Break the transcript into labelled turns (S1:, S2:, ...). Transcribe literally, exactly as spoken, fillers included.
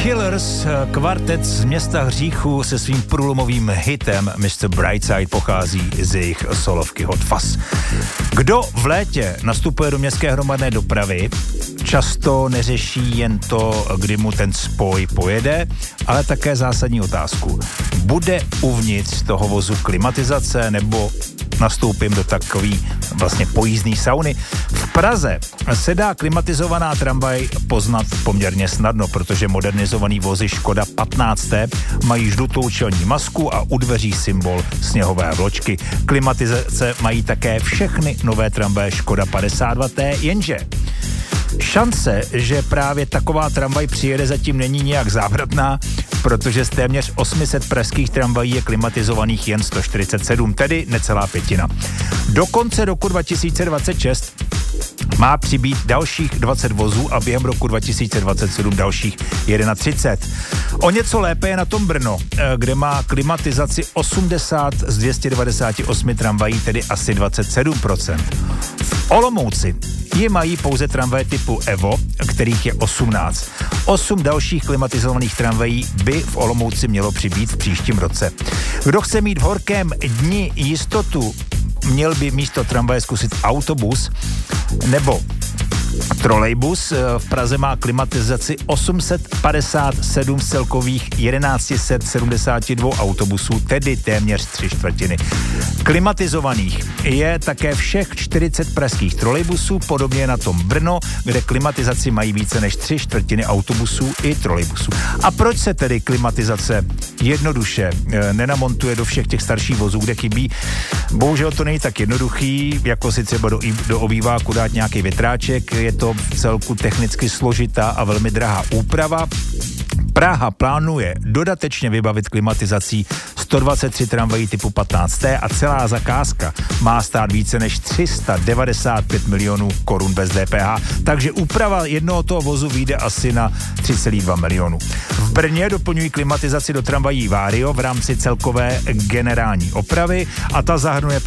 S1: Killers, kvartet z Města hříchu se svým průlomovým hitem mister Brightside pochází z jejich solovky Hot Fuzz. Kdo v létě nastupuje do městské hromadné dopravy, často neřeší jen to, kdy mu ten spoj pojede, ale také zásadní otázku. Bude uvnitř toho vozu klimatizace nebo nastoupím do takový vlastně pojízdný sauny. V Praze se dá klimatizovaná tramvaj poznat poměrně snadno, protože modernizovaný vozy Škoda patnáct mají žlutou čelní masku a u dveří symbol sněhové vločky. Klimatizace mají také všechny nové tramvaje Škoda padesát dva té, jenže šance, že právě taková tramvaj přijede, zatím není nějak závratná, protože z téměř osm set pražských tramvají je klimatizovaných jen sto čtyřicet sedm, tedy necelá pětina. Do konce roku dva tisíce dvacet šest má přibýt dalších dvacet vozů a během roku dva tisíce dvacet sedm dalších třicet jedna. O něco lépe je na tom Brno, kde má klimatizaci osmdesát z dvě stě devadesát osm tramvají, tedy asi dvacet sedm procent. V Olomouci ji mají pouze tramvaje typu Evo, kterých je osmnáct. Osm dalších klimatizovaných tramvají by v Olomouci mělo přibýt v příštím roce. Kdo chce mít v horkém dni jistotu, měl by místo tramvaje zkusit autobus nebo trolejbus. V Praze má klimatizaci osm set padesát sedm z celkových tisíc jedna set sedmdesát dva autobusů, tedy téměř tři čtvrtiny. Klimatizovaných je také všech čtyřicet pražských trolejbusů, podobně na tom Brno, kde klimatizaci mají více než tři čtvrtiny autobusů i trolejbusů. A proč se tedy klimatizace jednoduše nenamontuje do všech těch starších vozů, kde chybí? Bohužel to není tak jednoduchý, jako si třeba do, do obýváku dát nějaký větráček. Je to v celku technicky složitá a velmi drahá úprava. Praha plánuje dodatečně vybavit klimatizací sto dvacet tři tramvají typu patnáct té a celá zakázka má stát více než tři sta devadesát pět milionů korun bez D P H, takže úprava jednoho toho vozu vyjde asi na tři celá dva milionu. V Brně doplňují klimatizaci do tramvají Vario v rámci celkové generální opravy a ta zahrnuje